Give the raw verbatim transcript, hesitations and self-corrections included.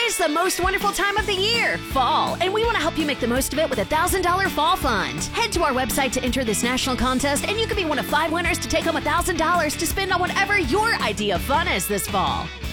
is the most wonderful time of the year, fall, and we want to help you make the most of it with a one thousand dollars Fall Fund. Head to our website to enter this national contest, and you could be one of five winners to take home one thousand dollars to spend on whatever your idea of fun is this fall.